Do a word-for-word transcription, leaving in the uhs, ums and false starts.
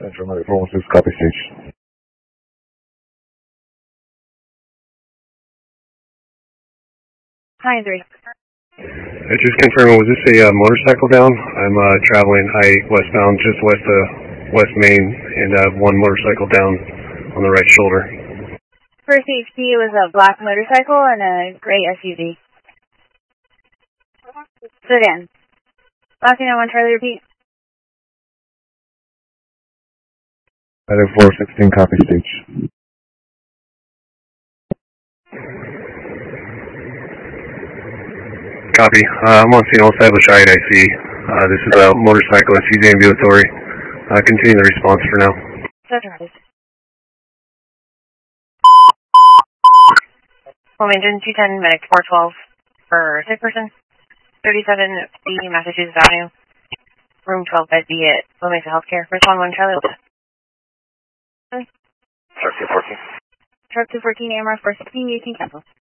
Central America four one six, copy stage. Hi, three. I just confirming, was this a uh, motorcycle down? I'm uh, traveling I westbound, just west of West Main, and uh, one motorcycle down on the right shoulder. First H P was a black motorcycle and a gray S U V. Sedan. Last thing I want, Charlie, repeat. Idaho four sixteen, copy stage. Copy. Uh, I'm on scene, all established I I C. Uh, this is a motorcyclist. He's ambulatory. Uh, continue the response for now. Sunrise. Wilmington, two ten, medic four twelve for sick person. thirty-seven B, Massachusetts Avenue. Room twelve, bed B at Wilmington Healthcare. Respond one, Charlie. Truck two fourteen. Truck two fourteen, A M R four sixteen, eighteen, cancel.